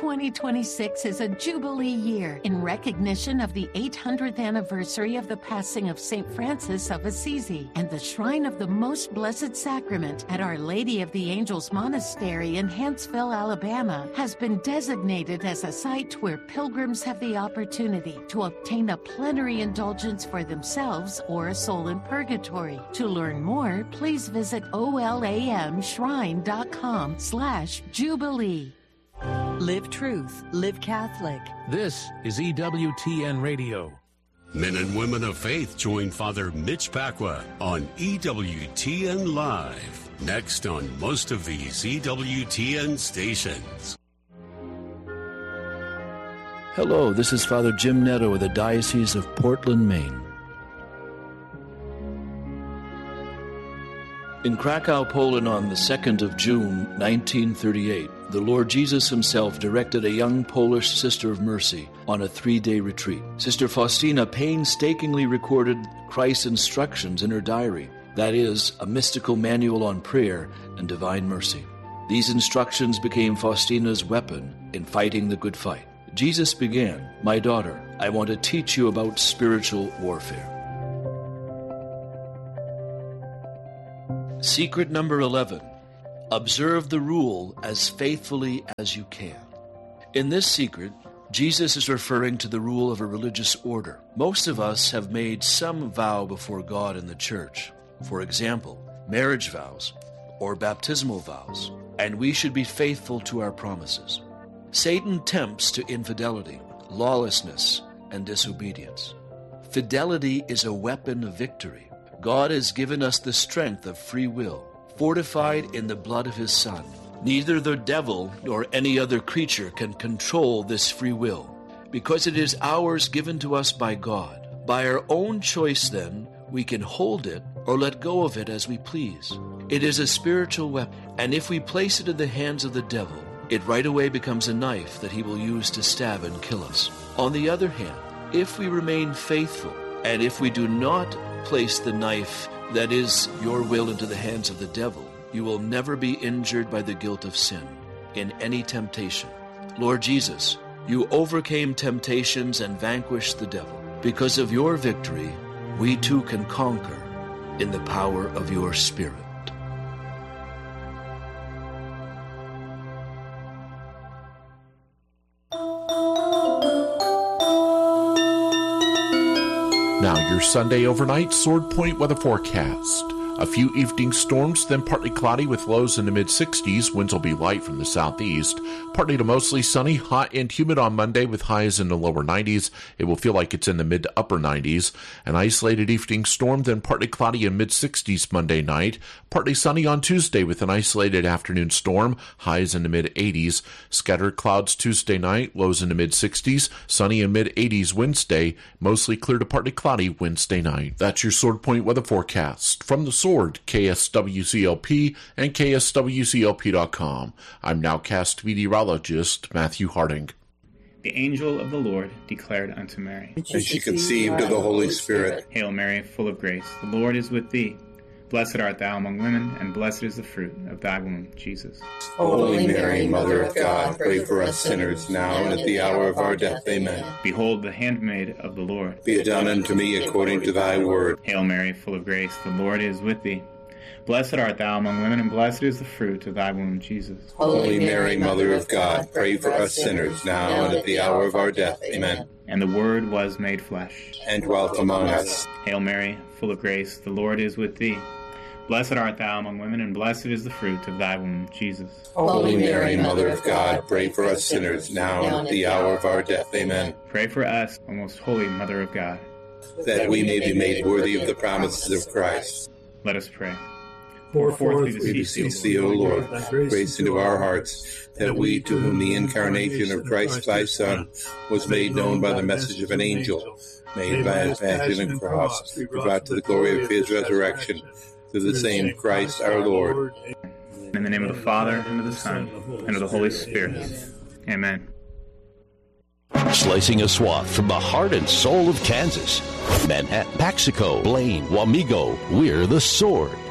2026 is a Jubilee year in recognition of the 800th anniversary of the passing of St. Francis of Assisi, and the Shrine of the Most Blessed Sacrament at Our Lady of the Angels Monastery in Huntsville, Alabama, has been designated as a site where pilgrims have the opportunity to obtain a plenary indulgence for themselves or a soul in purgatory. To learn more, please visit olamshrine.com/Jubilee. Live truth, live Catholic. This is EWTN Radio. Men and women of faith join Father Mitch Pacwa on EWTN Live. Next on most of these EWTN stations. Hello, this is Father Jim Netto of the Diocese of Portland, Maine. In Krakow, Poland on the 2nd of June, 1938, the Lord Jesus himself directed a young Polish Sister of Mercy on a 3-day retreat. Sister Faustina painstakingly recorded Christ's instructions in her diary, that is, a mystical manual on prayer and divine mercy. These instructions became Faustina's weapon in fighting the good fight. Jesus began, "My daughter, I want to teach you about spiritual warfare." Secret number 11. Observe the rule as faithfully as you can. In this secret, Jesus is referring to the rule of a religious order. Most of us have made some vow before God in the church. For example, marriage vows or baptismal vows, and we should be faithful to our promises. Satan tempts to infidelity, lawlessness, and disobedience. Fidelity is a weapon of victory. God has given us the strength of free will, fortified in the blood of his Son. Neither the devil nor any other creature can control this free will, because it is ours given to us by God. By our own choice, then, we can hold it or let go of it as we please. It is a spiritual weapon, and if we place it in the hands of the devil, it right away becomes a knife that he will use to stab and kill us. On the other hand, if we remain faithful, and if we do not place the knife that is your will into the hands of the devil, you will never be injured by the guilt of sin in any temptation. Lord Jesus, you overcame temptations and vanquished the devil. Because of your victory, we too can conquer in the power of your Spirit. Now your Sunday overnight Sword Point weather forecast. A few evening storms, then partly cloudy with lows in the mid-60s. Winds will be light from the southeast. Partly to mostly sunny, hot and humid on Monday with highs in the lower 90s. It will feel like it's in the mid to upper 90s. An isolated evening storm, then partly cloudy in mid-60s Monday night. Partly sunny on Tuesday with an isolated afternoon storm. Highs in the mid-80s. Scattered clouds Tuesday night, lows in the mid-60s. Sunny in mid-80s Wednesday. Mostly clear to partly cloudy Wednesday night. That's your Sword Point weather forecast. From the Sword, KSWCLP and KSWCLP.com. I'm nowcast meteorologist Matthew Harding. The angel of the Lord declared unto Mary, and she conceived of the Holy Spirit. Hail Mary, full of grace, the Lord is with thee. Blessed art thou among women, and blessed is the fruit of thy womb, Jesus. Holy Mary, Mother of God, pray for us sinners, now and at the hour of our death. Amen. Behold, the handmaid of the Lord. Be it done unto me according to thy word. Hail Mary, full of grace, the Lord is with thee. Blessed art thou among women, and blessed is the fruit of thy womb, Jesus. Holy Mary, Mother of God, pray for us sinners, now and at the hour of our death. Amen. And the Word was made flesh, and dwelt among us. Hail Mary, full of grace, the Lord is with thee. Blessed art thou among women, and blessed is the fruit of thy womb, Jesus. Holy Mary, Mother of God, pray for us sinners, now and at the hour of our death. Amen. Pray for us, O most holy Mother of God, that we may be made worthy of the promises of Christ. Let us pray. Pour forth, we beseech thee, O Lord, grace into our hearts, that we, to whom the incarnation of Christ thy Son was made known by the message of an angel, made by his passion and cross, be brought to the glory of his resurrection, through the same Christ our Lord. In the name of the Father, and of the Son, and of the Holy Spirit. Amen. Slicing a swath from the heart and soul of Kansas. Manhattan, Paxico, Blaine, Wamego, we're the Sword.